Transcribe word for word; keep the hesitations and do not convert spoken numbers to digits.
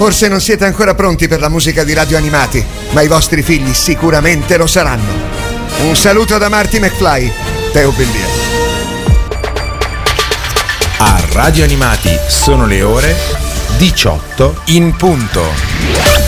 Forse non siete ancora pronti per la musica di Radio Animati, ma i vostri figli sicuramente lo saranno. Un saluto da Marty McFly, Teo Bellia. A Radio Animati sono le ore diciotto in punto.